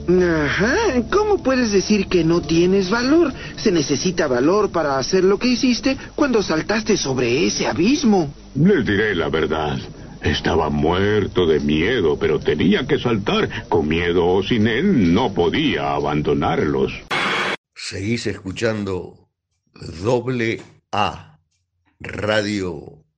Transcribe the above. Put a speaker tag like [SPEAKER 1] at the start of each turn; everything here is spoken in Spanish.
[SPEAKER 1] Ajá, ¿cómo puedes decir que no tienes valor? Se necesita valor para hacer lo que hiciste cuando saltaste sobre ese abismo.
[SPEAKER 2] Les diré la verdad. Estaba muerto de miedo, pero tenía que saltar. Con miedo o sin él, no podía abandonarlos.
[SPEAKER 3] Seguís escuchando Doble A Radio